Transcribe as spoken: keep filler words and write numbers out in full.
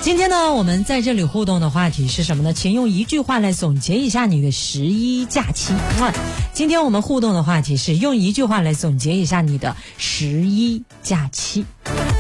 今天呢，我们在这里互动的话题是什么呢？请用一句话来总结一下你的十一假期。嗯，今天我们互动的话题是用一句话来总结一下你的十一假期。